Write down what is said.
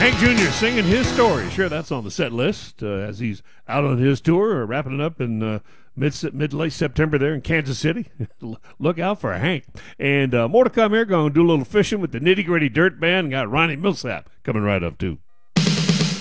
Hank Jr. singing his story. Sure, that's on the set list as he's out on his tour, wrapping it up in mid-late September there in Kansas City. Look out for Hank. And more to come here. Going to do a little fishing with the Nitty Gritty Dirt Band. Got Ronnie Millsap coming right up, too.